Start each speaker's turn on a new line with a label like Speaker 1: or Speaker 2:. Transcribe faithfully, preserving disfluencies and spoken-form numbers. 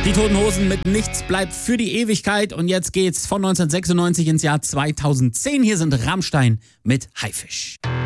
Speaker 1: Die Toten Hosen mit Nichts bleibt für die Ewigkeit. Und jetzt geht's von neunzehnhundertsechsundneunzig ins Jahr zweitausendzehn. Hier sind Rammstein mit Haifisch.